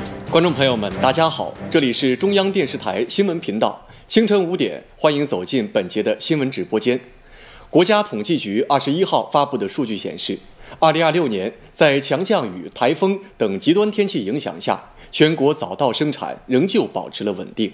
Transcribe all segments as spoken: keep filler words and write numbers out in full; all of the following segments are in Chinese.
观众朋友们，大家好，这里是中央电视台新闻频道，清晨五点，欢迎走进本节的新闻直播间。国家统计局二十一号发布的数据显示，二零二六年在强降雨、台风等极端天气影响下，全国早稻生产仍旧保持了稳定。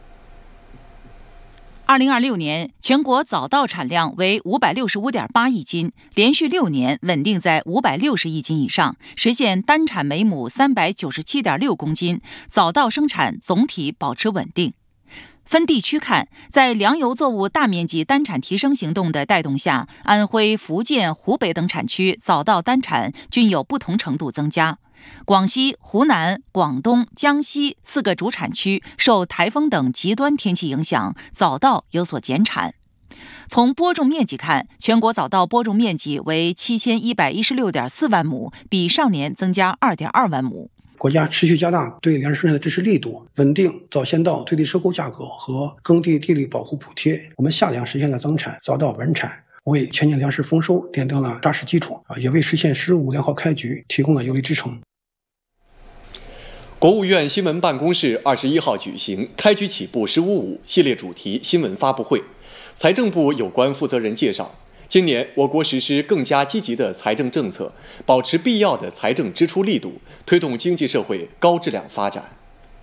二零二六年，全国早稻产量为五百六十五点八亿斤，连续六年稳定在五百六十亿斤以上，实现单产每亩三百九十七点六公斤，早稻生产总体保持稳定。分地区看，在粮油作物大面积单产提升行动的带动下，安徽、福建、湖北等产区早稻单产均有不同程度增加。广西、湖南、广东、江西四个主产区受台风等极端天气影响，早稻有所减产。从播种面积看，全国早稻播种面积为七千一百一十六点四万亩，比上年增加二点二万亩。 国家持续加大对粮食生产的支持力度，稳定早先稻最低收购价格和耕地地力保护补贴，我们夏粮实现了增产，早稻稳产，为全年粮食丰收奠定了扎实基础，也为实现“十五”良好开局提供了有力支撑。 国务院新闻办公室二十一号举行“开局起步十五五”系列主题新闻发布会，财政部有关负责人介绍，今年我国实施更加积极的财政政策，保持必要的财政支出力度，推动经济社会高质量发展。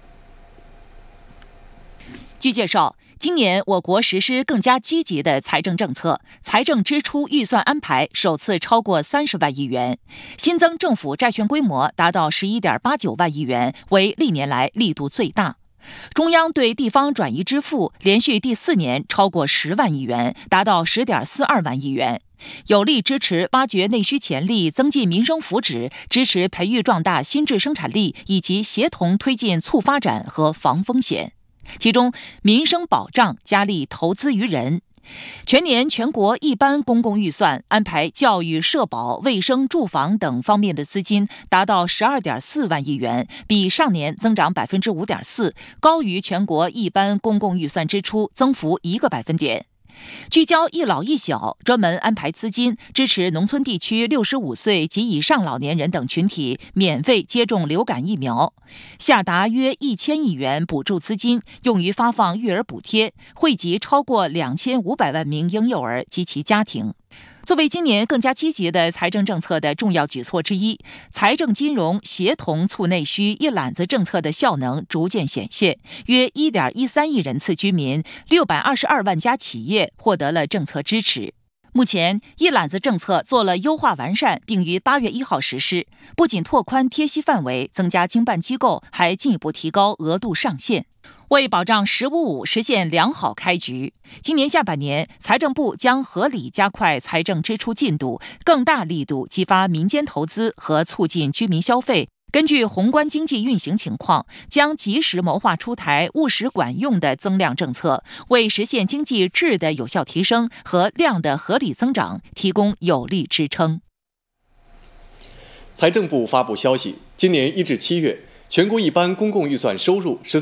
据介绍，今年我国实施更加积极的财政政策，财政支出预算安排首次超过三十万亿元，新增政府债券规模达到十一点八九万亿元，为历年来力度最大。中央对地方转移支付连续第四年超过十万亿元，达到十点四二万亿元，有力支持挖掘内需潜力，增进民生福祉，支持培育壮大新质生产力，以及协同推进促发展和防风险。其中，民生保障加力投资于人。全年全国一般公共预算安排教育、社保、卫生、住房等方面的资金达到十二点四万亿元，比上年增长百分之五点四，高于全国一般公共预算支出增幅一个百分点。聚焦一老一小，专门安排资金支持农村地区六十五岁及以上老年人等群体免费接种流感疫苗，下达约一千亿元补助资金，用于发放育儿补贴，惠及超过两千五百万名婴幼儿及其家庭。作为今年更加积极的财政政策的重要举措之一，财政金融协同促内需一揽子政策的效能逐渐显现，约 一点一三亿人次居民、六百二十二万家企业获得了政策支持。目前，一揽子政策做了优化完善，并于八月一号实施，不仅拓宽贴息范围，增加经办机构，还进一步提高额度上限。为保障“十五五”实现良好开局，今年下半年，财政部将合理加快财政支出进度，更大力度激发民间投资和促进居民消费。根据宏观经济运行情况，将及时谋划出台务实管用的增量政策，为实现经济质的有效提升和量的合理增长提供有力支撑。 财政部发布消息，今年一至七月，全国一般公共预算收入